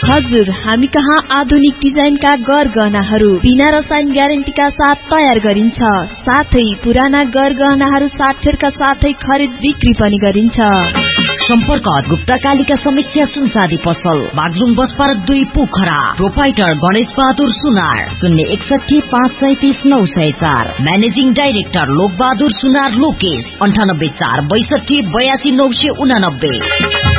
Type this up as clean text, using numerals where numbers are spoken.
हजुर, हामी कहाँ आधुनिक डिजाइनका गरगहनाहरू बिना रसायन ग्यारेन्टीका साथ तयार गरिन्छ। साथै पुराना गरगहनाहरू साटफेरका साथै खरिद बिक्री पनि गरिन्छ। सम्पर्क गुप्ता कालिका समीक्षा सुनचाँदी पसल, बागलुङ बसपार्क 2 पोखरा। प्रोपाइटर गणेश बहादुर सुनार, 061 537 904। म्यानेजिङ डाइरेक्टर लोक बहादुर सुनार लोकेश, 98 4 62 82 989।